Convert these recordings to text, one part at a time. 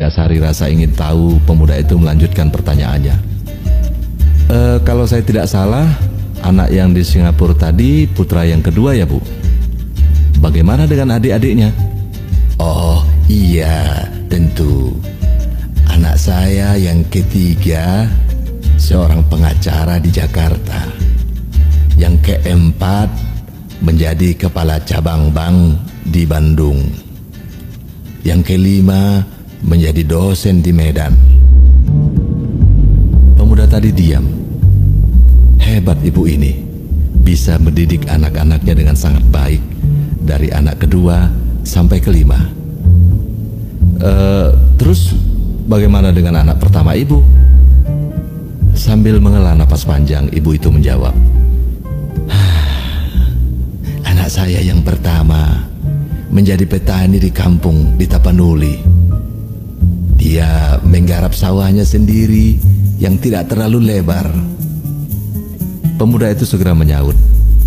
Didasari rasa ingin tahu, pemuda itu melanjutkan pertanyaannya. Kalau saya tidak salah, anak yang di Singapura tadi putra yang kedua ya, Bu? Bagaimana dengan adik-adiknya? Oh iya, tentu. Anak saya yang ketiga seorang pengacara di Jakarta. Yang keempat menjadi kepala cabang bank di Bandung. Yang kelima menjadi dosen di Medan. Pemuda tadi diam. Hebat ibu ini, bisa mendidik anak-anaknya dengan sangat baik, dari anak kedua sampai kelima. Terus bagaimana dengan anak pertama ibu? Sambil menghela napas panjang, ibu itu menjawab, anak saya yang pertama menjadi petani di kampung di Tapanuli. Dia menggarap sawahnya sendiri yang tidak terlalu lebar. Pemuda itu segera menyaut,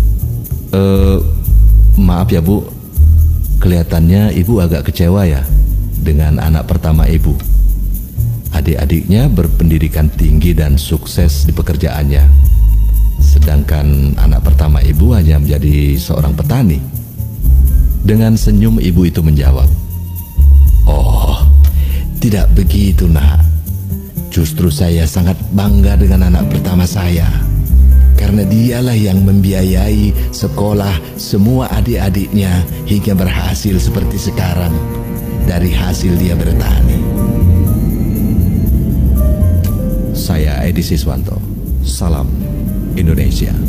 maaf ya Bu, kelihatannya ibu agak kecewa ya dengan anak pertama ibu. Adik-adiknya berpendidikan tinggi dan sukses di pekerjaannya, sedangkan anak pertama ibu hanya menjadi seorang petani. Dengan senyum ibu itu menjawab, oh, tidak begitu nak. Justru saya sangat bangga dengan anak pertama saya, karena dialah yang membiayai sekolah semua adik-adiknya hingga berhasil seperti sekarang dari hasil dia bertani. Saya Edi Siswanto, salam Indonesia.